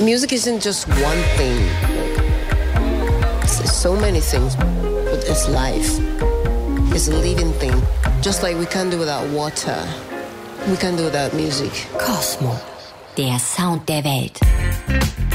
Music isn't just one thing. It's so many things. But it's life. It's a living thing. Just like we can't do without water. We can't do without music. Kosmo, der Sound der Welt.